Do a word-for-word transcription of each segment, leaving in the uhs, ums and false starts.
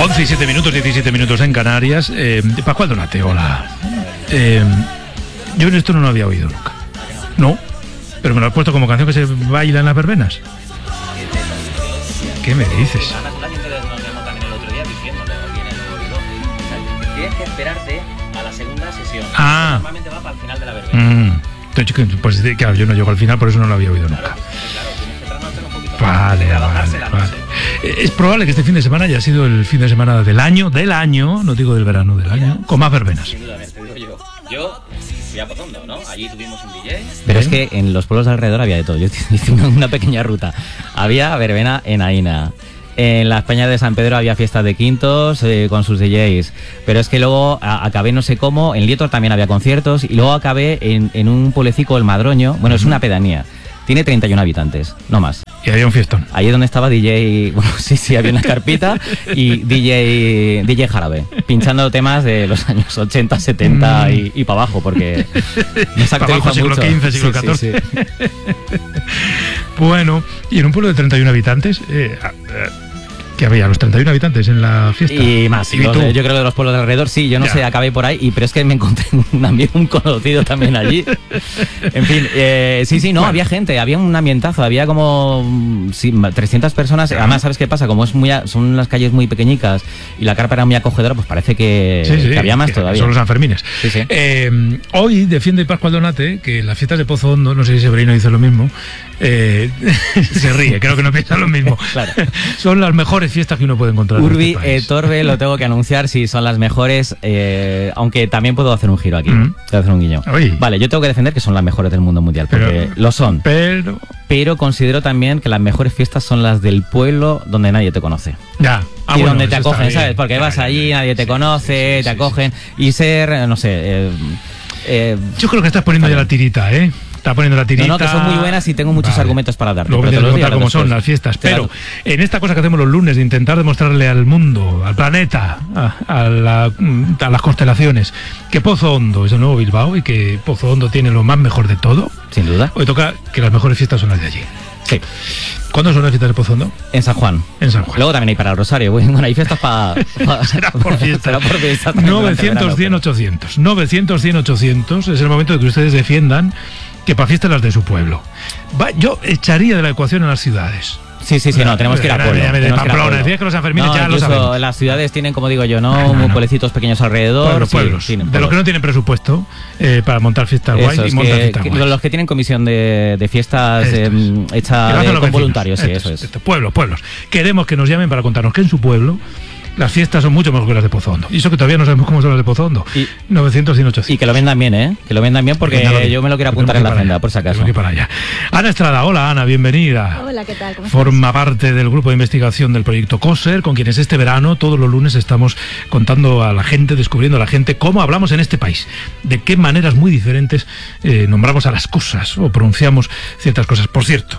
once y siete minutos, diecisiete minutos en Canarias. Eh, Pascual Donate, hola. Eh, yo en esto no lo había oído nunca. No, pero me lo has puesto como canción que se baila en las verbenas. ¿Qué me dices? Tienes que esperarte a la segunda sesión. Ah. Normalmente va para el final de la verbena. Mm. Pues claro, yo no llego al final, por eso no lo había oído nunca. Claro, tienes que trasnochar un poquito. Vale, vale, vale. Es probable que este fin de semana haya sido el fin de semana del año, del año, no digo del verano, del año, con más verbenas. Sin duda, te digo yo. Yo fui a Pozondo, ¿no? Allí tuvimos un D J. Pero es que en los pueblos de alrededor había de todo. Yo hice una, una pequeña ruta. Había verbena en Aína. En las Peñas de San Pedro había fiestas de quintos eh, con sus D Js. Pero es que luego a, acabé no sé cómo. En Lietor también había conciertos. Y luego acabé en, en un pueblecico, el Madroño. Bueno, es una pedanía. Tiene treinta y uno habitantes, no más. Y había un fiestón. Ahí es donde estaba D J, bueno, sí, sí, había una carpita y D J, D J Jarabe, pinchando temas de los años ochenta, setenta mm. y, y para abajo, porque nos actualiza mucho. Siglo quince, siglo sí, catorce. Sí, sí. Bueno, y en un pueblo de treinta y uno habitantes, eh, eh, que había los treinta y uno habitantes en la fiesta. Y más, y los, yo creo que de los pueblos de alrededor, sí, yo no ya. sé, acabé por ahí, y pero es que me encontré un amigo, un conocido también allí. En fin, eh, sí, sí, no, bueno. había gente, había un ambientazo, había como sí, trescientas personas. Ya. Además, ¿sabes qué pasa? Como es muy son las calles muy pequeñicas y la carpa era muy acogedora, pues parece que, sí, sí, que había más que todavía. Son los Sanfermines. Sí, sí. Eh, hoy defiende Pascual Donate que las fiestas de Pozo Hondo, no sé si Severino dice lo mismo, eh, se ríe, creo que no piensa lo mismo. Claro. Son las mejores fiestas que uno puede encontrar. Urbi, en este eh, Torbe, lo tengo que anunciar, sí, son las mejores, eh, aunque también puedo hacer un giro aquí, mm. puedo hacer un guiño. Oye. Vale, yo tengo que defender que son las mejores del mundo mundial, porque pero, lo son. Pero... pero considero también que las mejores fiestas son las del pueblo donde nadie te conoce. Ya. Ah, y bueno, donde te acogen, ¿sabes? Porque vas allí, nadie te sí, conoce, sí, sí, te acogen, sí, sí. y ser, no sé... Eh, eh, yo creo que estás poniendo ya la tirita, ¿eh? Está poniendo la tirita. No, no, que son muy buenas y tengo muchos vale. argumentos para darte. Luego te voy a contar cómo son las fiestas. Pero en esta cosa que hacemos los lunes de intentar demostrarle al mundo, al planeta, a, a, la, a las constelaciones, que Pozo Hondo es el nuevo Bilbao y que Pozo Hondo tiene lo más mejor de todo. Sin duda. Hoy toca que las mejores fiestas son las de allí. Sí. ¿Cuándo son las fiestas de Pozo Hondo? En San Juan. En San Juan. Luego también hay para el Rosario. Bueno, hay fiestas para... Pa, será por fiestas. Será por fiestas. novecientos, cien, ochocientos. novecientos, cien, ochocientos. Es el momento de que ustedes defiendan que para fiestas las de su pueblo. Va, yo echaría de la ecuación a las ciudades. Sí, sí, sí, no, tenemos que ir a pueblo. De Pamplona, decías que los Sanfermines no, ya lo sabemos. Las ciudades tienen, como digo yo, ¿no? no, no, no. pueblecitos pequeños alrededor. Pueblos, sí, pueblos. De pueblos. Los que no tienen presupuesto eh, para montar fiestas guays y montar fiestas guays. Los que tienen comisión de, de fiestas eh, hecha de, con voluntarios, sí, eso es. Esto, pueblos, pueblos. Queremos que nos llamen para contarnos que en su pueblo las fiestas son mucho mejor que las de Pozo Hondo. Y eso que todavía no sabemos cómo son las de Pozo Hondo. Y, novecientos, cien, ochocientos. Y que lo vendan bien, ¿eh? Que lo vendan bien porque bien. yo me lo quiero apuntar en la agenda, allá, por si acaso. Para allá. Ana Estrada, hola Ana, bienvenida. Hola, ¿qué tal? ¿Cómo Forma estás? parte del grupo de investigación del proyecto COSER, con quienes este verano, todos los lunes, estamos contando a la gente, descubriendo a la gente cómo hablamos en este país, de qué maneras muy diferentes eh, nombramos a las cosas o pronunciamos ciertas cosas. Por cierto,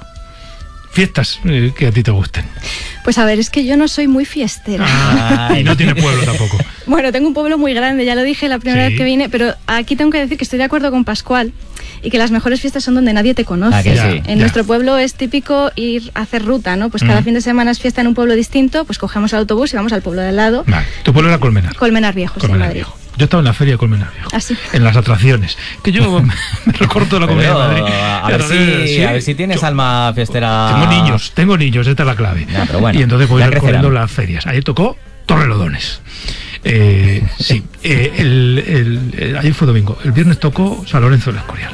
fiestas eh, que a ti te gusten. Pues a ver, es que yo no soy muy fiestera. Ah, y no tiene pueblo tampoco. Bueno, tengo un pueblo muy grande, ya lo dije la primera sí. vez que vine, pero aquí tengo que decir que estoy de acuerdo con Pascual y que las mejores fiestas son donde nadie te conoce. Ah, que sí. En ya. nuestro pueblo es típico ir a hacer ruta, ¿no? Pues cada mm. fin de semana es fiesta en un pueblo distinto, pues cogemos el autobús y vamos al pueblo de al lado. Vale. ¿Tu pueblo era Colmenar? Colmenar Viejo, Colmenar sí, en Madrid. Viejo. Yo estaba en la feria de Colmenar Viejo. ¿Ah, sí? En las atracciones. Que yo me recorto la Comunidad de Madrid. A ver, si, sí, a ver si tienes yo, alma fiestera. Tengo niños, tengo niños, esta es la clave. Ya, pero bueno, y entonces voy recorriendo las ferias. Ahí tocó Torrelodones. Eh, sí, eh, el, el, el, ayer fue domingo. El viernes tocó San Lorenzo del Escorial.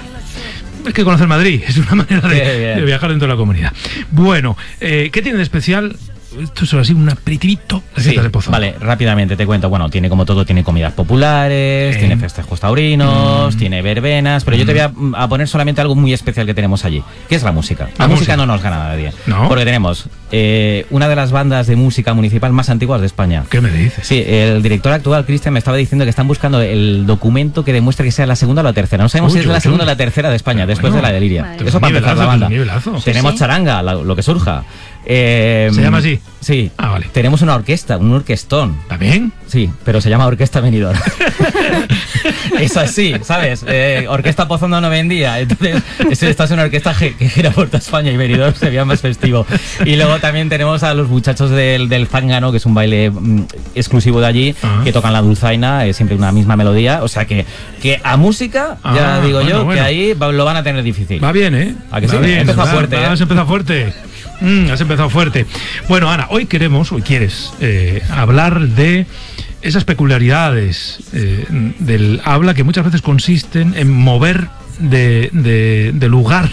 Es que conocer Madrid es una manera de, de viajar dentro de la comunidad. Bueno, eh, ¿qué tiene de especial? Esto es así un aperitivito, las fiestas sí, de Pozo. Vale, rápidamente te cuento. Bueno, tiene como todo, tiene comidas populares, eh. tiene festejos taurinos, mm. tiene verbenas, pero mm. yo te voy a, a poner solamente algo muy especial que tenemos allí, que es la música. La, la música, música no nos gana nadie. ¿No? Porque tenemos eh, una de las bandas de música municipal más antiguas de España. ¿Qué me dices? Sí, el director actual, Cristian, me estaba diciendo que están buscando el documento que demuestre que sea la segunda o la tercera. No sabemos Uy, si es la segunda o la tercera de España, pero después bueno, de la de Liria. Madre. Eso para empezar la banda. Tenemos sí, sí. charanga, la, lo que surja. Eh, ¿Se llama así? Sí. Ah, vale. Tenemos una orquesta, un orquestón. ¿También? Sí, pero se llama Orquesta Benidorm. Eso así, ¿sabes? Eh, orquesta Pozondo no vendía, entonces esta es una orquesta que, que gira por toda España y Benidorm se veía más festivo. Y luego también tenemos a los muchachos del, del zángano, que es un baile mm, exclusivo de allí, uh-huh. que tocan la dulzaina, es siempre una misma melodía, o sea que, que a música, ah, ya digo bueno, yo, bueno. que ahí va, lo van a tener difícil. Va bien, ¿eh? ¿A que va sí? bien, Empezó va, fuerte, va, ¿eh? Has empezado fuerte. Mm, has empezado fuerte. Bueno, Ana, hoy queremos, hoy quieres eh, hablar de esas peculiaridades eh, del habla que muchas veces consisten en mover de, de, de lugar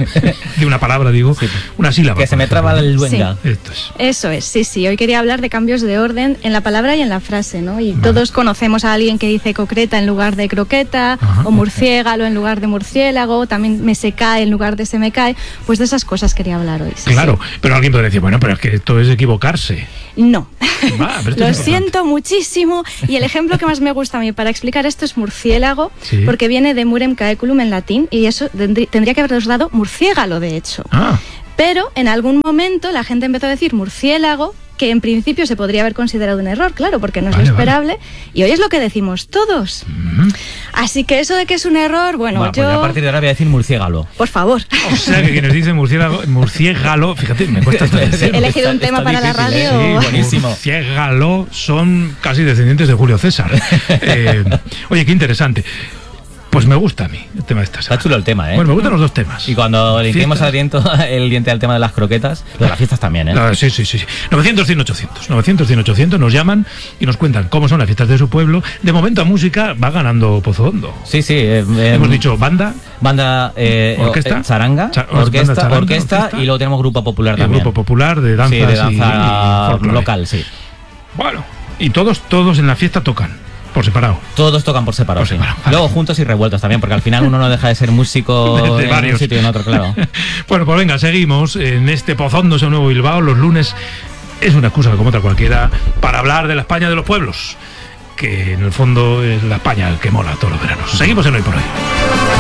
de una palabra, digo, sí, una sílaba. Que se me traba el luenga. Sí. Esto es. Eso es, sí, sí. Hoy quería hablar de cambios de orden en la palabra y en la frase, ¿no? Y vale. todos conocemos a alguien que dice concreta en lugar de croqueta, ajá, o murciégalo en lugar de murciélago, también me se cae en lugar de se me cae. Pues de esas cosas quería hablar hoy. Sí, claro, sí. Pero alguien podría decir, bueno, pero es que esto es equivocarse. No. Ah, Lo siento muchísimo. Y el ejemplo que más me gusta a mí para explicar esto es murciélago, sí, porque viene de murem caeculum en latín, y eso tendría que habernos dado murciégalo, de hecho. Ah. Pero en algún momento la gente empezó a decir murciélago, que en principio se podría haber considerado un error, claro, porque no es vale, lo esperable, vale. Y hoy es lo que decimos todos. Mm-hmm. Así que eso de que es un error, bueno, bueno yo... Pues a partir de ahora voy a decir murciégalo. Por favor. O sea, que quienes dicen murciélago, murciégalo, fíjate, me cuesta... He elegido un tema para difícil, la radio. ¿eh? Sí, buenísimo. Murciégalo son casi descendientes de Julio César. eh, oye, qué interesante. Pues me gusta a mí el tema de esta semana. Está chulo el tema, ¿eh? Bueno, me gustan los dos temas. Y cuando le hicimos el diente, el diente al tema de las croquetas, de las fiestas también, ¿eh? No, sí, sí, sí. novecientos, cien, ochocientos. novecientos, cien, ochocientos nos llaman y nos cuentan cómo son las fiestas de su pueblo. De momento a música va ganando Pozo Hondo. Sí, sí. Eh, Hemos eh, dicho banda. Banda, eh, orquesta. Eh, charanga. Char orquesta, charanga, orquesta, orquesta. Y luego tenemos grupo popular también. El grupo popular de danzas, sí, de danza y, y local, sí. Bueno, y todos, todos en la fiesta tocan. Por separado. Todos tocan por separado, por sí. separado. Vale. Luego juntos y revueltos también, porque al final uno no deja de ser músico de, de en varios. Un sitio y en otro, claro. Bueno, pues venga, seguimos en este Pozondo en Nuevo Bilbao. Los lunes es una excusa como otra cualquiera para hablar de la España de los pueblos, que en el fondo es la España el que mola todos los veranos. Seguimos en Hoy por Hoy.